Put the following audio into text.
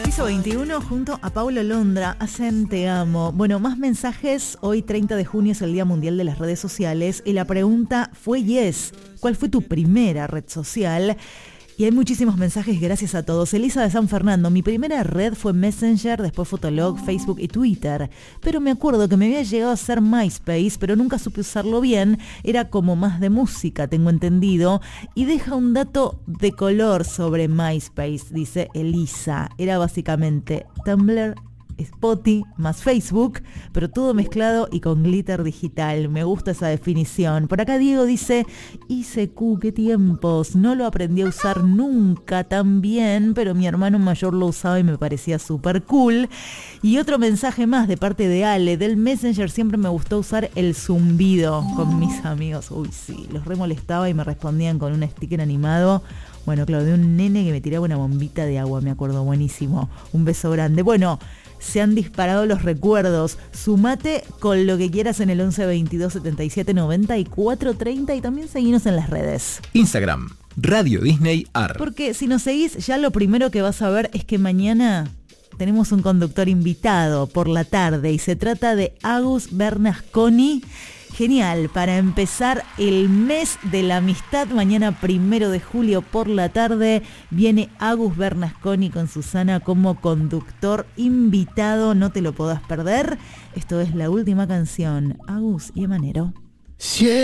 Piso 21 junto a Paulo Londra hacen Te Amo. Bueno, más mensajes. Hoy 30 de junio es el Día Mundial de las Redes Sociales y la pregunta fue Yes. ¿Cuál fue tu primera red social? Y hay muchísimos mensajes, gracias a todos. Elisa de San Fernando, mi primera red fue Messenger, después Fotolog, Facebook y Twitter. Pero me acuerdo que me había llegado a ser MySpace, pero nunca supe usarlo bien. Era como más de música, tengo entendido. Y deja un dato de color sobre MySpace, dice Elisa. Era básicamente Tumblr, Spotify más Facebook, pero todo mezclado y con glitter digital. Me gusta esa definición. Por acá Diego dice, ICQ, qué tiempos, no lo aprendí a usar nunca tan bien, pero mi hermano mayor lo usaba y me parecía súper cool. Y otro mensaje más de parte de Ale, del Messenger siempre me gustó usar el zumbido con mis amigos. Uy, sí, los remolestaba y me respondían con un sticker animado. Bueno, claro, de un nene que me tiraba una bombita de agua, me acuerdo, buenísimo. Un beso grande. Bueno, se han disparado los recuerdos. Sumate con lo que quieras en el 11 22 77 94 30 y también seguinos en las redes. Instagram, Radio Disney Ar. Porque si nos seguís, ya lo primero que vas a ver es que mañana tenemos un conductor invitado por la tarde y se trata de Agus Bernasconi. Genial, para empezar el mes de la amistad, mañana 1 de julio por la tarde, viene Agus Bernasconi con Susana como conductor invitado, no te lo podás perder. Esto es La Última Canción, Agus y Emanero.